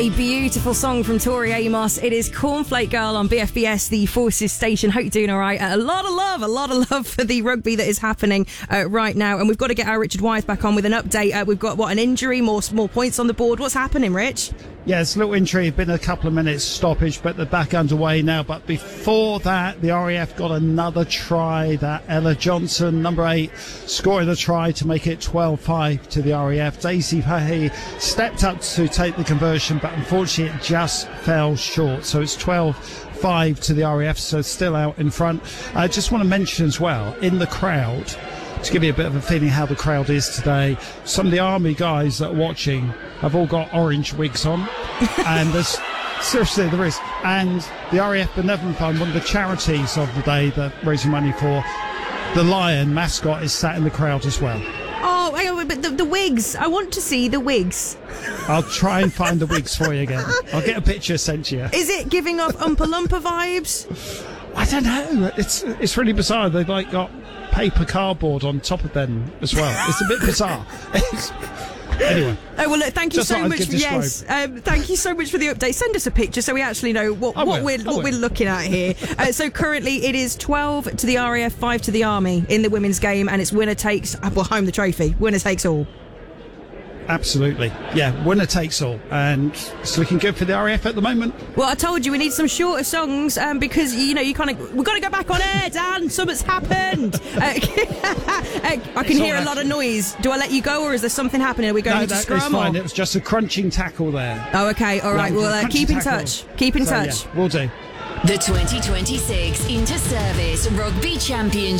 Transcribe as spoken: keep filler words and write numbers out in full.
A beautiful song from Tori Amos. It is Cornflake Girl on B F B S, the Forces station. Hope you're doing all right. Uh, a lot of love, a lot of love for the rugby that is happening uh, right now. And we've got to get our Richard Wyeth back on with an update. Uh, we've got, what, an injury, more, more points on the board. What's happening, Rich? Yeah, it's a little injury, been a couple of minutes stoppage, but they're back underway now. But before that, the R A F got another try. That Ella Johnson, number eight, scoring a try to make it twelve five to the R A F. Daisy Fahey stepped up to take the conversion, but unfortunately it just fell short. So it's twelve five to the R A F, so still out in front. I just want to mention as well, in the crowd, to give you a bit of a feeling how the crowd is today, some of the Army guys that are watching have all got orange wigs on. And there's, seriously, there is. And the R A F Benevolent Fund, one of the charities of the day that raising money for, the Lion mascot is sat in the crowd as well. Oh, hang on, but the, the wigs. I want to see the wigs. I'll try and find the wigs for you again. I'll get a picture sent to you. Is it giving off Oompa Loompa vibes? I don't know. It's it's really bizarre. They've like got paper cardboard on top of them as well. It's a bit bizarre. It's, anyway. Oh, well, look, thank you Just so thought I'd much. get Yes, um, thank you so much for the update. Send us a picture so we actually know what, I what will, we're I what will. we're looking at here. uh, so currently it is twelve to the R A F, five to the Army in the women's game, and it's winner takes. Well, home the trophy. Winner takes all. Absolutely. Yeah, winner takes all. And it's looking good for the R A F at the moment. Well, I told you we need some shorter songs um, because, you know, you kind of... We've got to go back on air, Dan. Something's happened. Uh, I can hear a lot of noise. Do I let you go or is there something happening? Are we going No, into that scrum? is fine. Or? It was just a crunching tackle there. Oh, okay. All right. Yeah, Well, uh, crunching keep in tackle. touch. Keep in So, touch. Yeah, we'll do. The twenty twenty-six Inter-Service Rugby Championship.